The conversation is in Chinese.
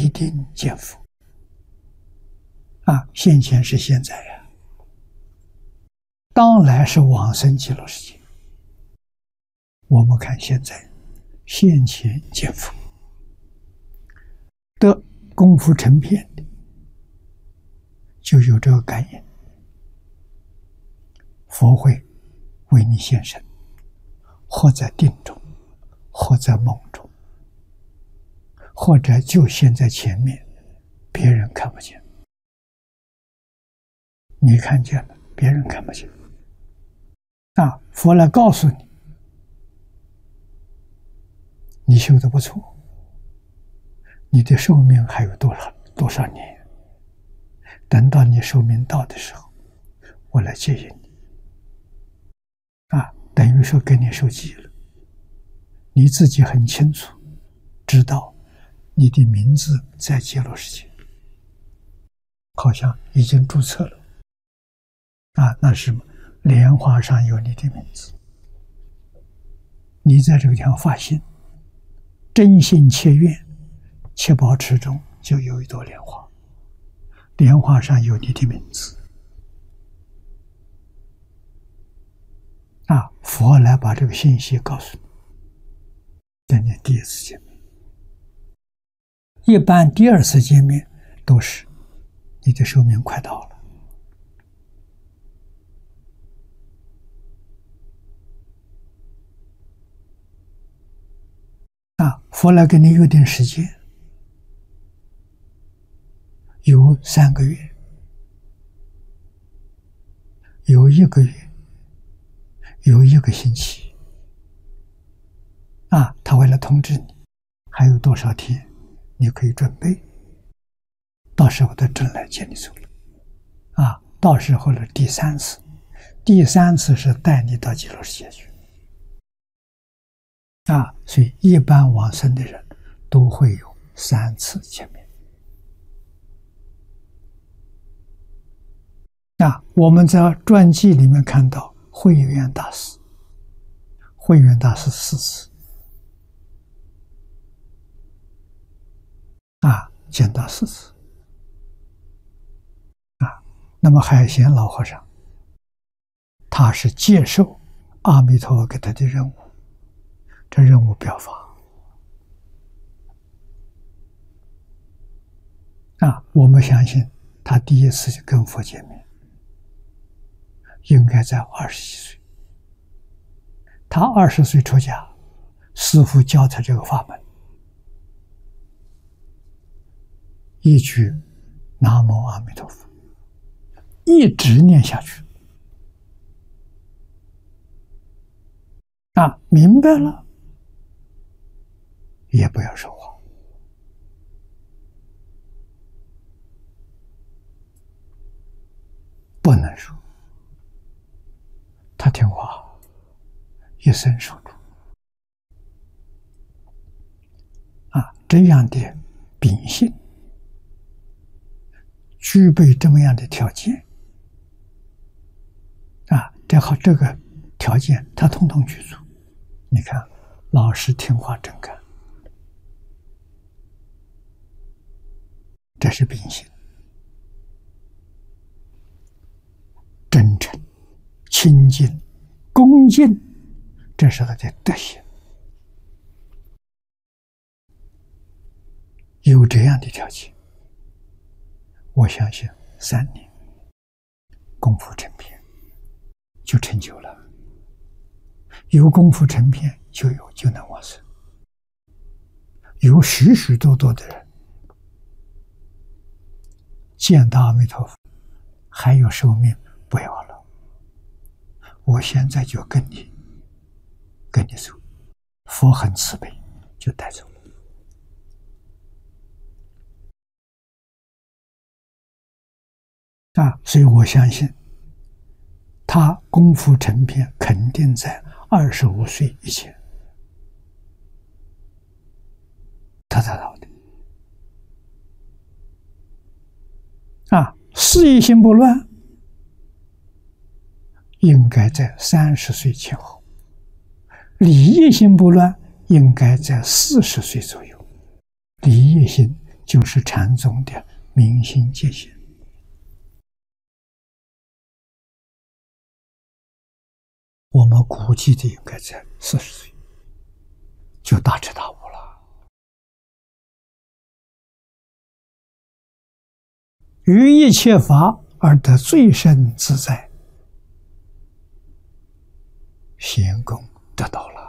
必定见佛。现前是现在呀，当来是往生极乐世界。我们看现在，现前见佛，得功夫成片的，就有这个感应。佛会为你现身，或在定中，或在梦中，或者就现在前面，别人看不见，你看见了，别人看不见。佛来告诉你，你修得不错，你的寿命还有多少年？等到你寿命到的时候，我来接引你。等于说给你受记了，你自己很清楚知道你的名字在极乐世界，好像已经注册了。那是什么？莲花上有你的名字，你在这个地方发心，真心切愿，七宝池中就有一朵莲花，莲花上有你的名字。佛来把这个信息告诉你，等你第一次见面。一般第二次见面都是你的寿命快到了。佛来给你约定时间，有3个月，有1个月，有1个星期。他为了通知你还有多少天，你可以准备，到时候他真来接你走了。到时候的第3次，第3次是带你到极乐世界去。所以一般往生的人都会有3次见面。我们在传记里面看到慧远大师4次见到4次。那么海贤老和尚，他是接受阿弥陀佛给他的任务，这任务表法。我们相信他第一次跟佛见面应该在20几岁。他20岁出家，师父教他这个法门，一句南无阿弥陀佛，一直念下去。明白了，也不要说话。不能说，他听话，一生守住。这样的秉性，具备这么样的条件，这个条件他统统具足。你看，老实听话真干，这是秉性。真诚、清净、恭敬，这是他的德行。有这样的条件，我相信3年功夫成片就成就了。有功夫成片就能往生。有许许多多的人见到阿弥陀佛还有寿命不要了，我现在就跟你走，佛很慈悲，就带走了。所以我相信他功夫成片肯定在25岁以前他得到的。事业心不乱应该在30岁前后，理业心不乱应该在40岁左右。理业心就是禅宗的明心见性。我们估计的应该在40岁就大彻大悟了。于一切法而得最胜自在，仙功得到了。